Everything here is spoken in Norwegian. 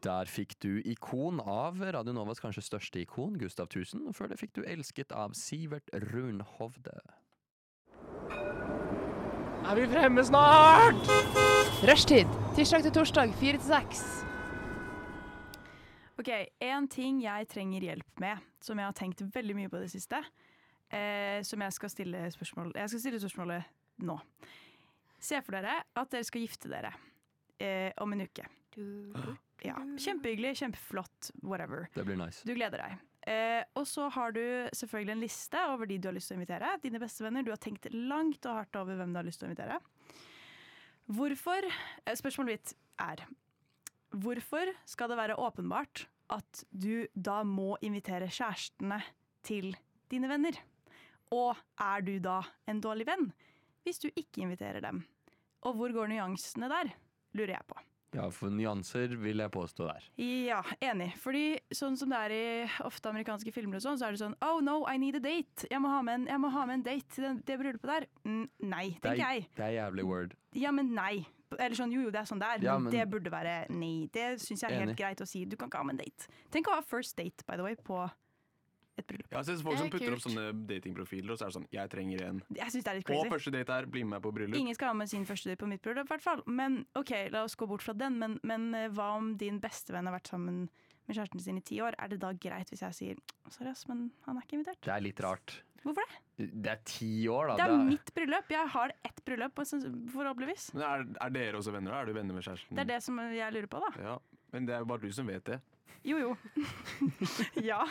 Der fikk du Ikon av Radio Novas kanskje største ikon, Gustav Tusen, og før det fikk du Elsket av Sivert Runhovde. Er vi fremme snart? Rushtid, tirsdag til torsdag, 4-6. Ok, en ting jeg trenger hjelp med, som jeg har tenkt veldig mye på det siste, som jeg skal stille spørsmål. Jeg skal stille spørsmålet nå. Se for dere at dere skal gifte dere om en uke. Ja, kjempehyggelig, kjempeflott, whatever. Det blir nice. Du gleder deg. Og så har du selvfølgelig en liste over de du har lyst til å invitere. Dine bestevenner, du har tenkt langt og hardt over hvem du har lyst til å invitere. Spørsmålet mitt er, hvorfor skal det være åpenbart at du da må invitere kjærestene til dine venner? Og er du da en dårlig venn hvis du ikke inviterer dem? Og hvor går nyansene der, lurer jeg på. Ja, for nyanser vil jeg påstå der. Ja, enig. Fordi sånn som det er i ofte amerikanske filmer og sånn, så er det sånn, oh no, I need a date. Jeg må ha med en date til det bryllupet der. Nei, tenker jeg. Det er jævlig word. Ja, men nei. Eller sånn, jo, det er sånn der, Ja, men men- det burde være nei. Det synes jeg er helt Enig. greit å si. Du kan ikke ha med en date. Tenk å ha first date, by the way, på et bryllup. Jeg har sett folk Det er som putter opp kult. sånne datingprofiler, og så er det sånn, jeg trenger en. Jeg synes det er litt På crazy. første date her, bli med på bryllup. Ingen skal ha med sin første date på mitt bryllup, i hvert fall. Men ok, la oss gå bort fra den. Men hva om din bestevenn har vært sammen med kjæresten sin i 10 år? Er det da greit hvis jeg sier, sorry ass, men han er ikke invitert? Det er litt rart. Hvorfor det? Det er 10 år, da. Det er mitt bryllup. Jeg har ett bryllup, forhåpentligvis. Men er dere også venner, da? Er du venner med kjæresten? Det er det som jeg lurer på, da. Ja, men det er jo bare du som vet det. Jo. Ja.